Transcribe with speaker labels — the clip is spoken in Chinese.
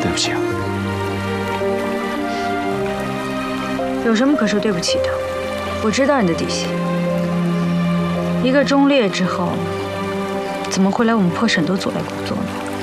Speaker 1: 对不起啊。
Speaker 2: 有什么可说对不起的？我知道你的底细。一个忠烈之后，怎么会来我们破沈都阻碍工作呢？